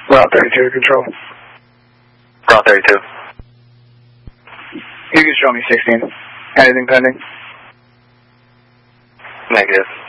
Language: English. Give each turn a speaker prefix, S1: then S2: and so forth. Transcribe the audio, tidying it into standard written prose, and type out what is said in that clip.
S1: Route 32 control.
S2: Route 32.
S1: You can show me 16. Anything pending?
S2: Negative.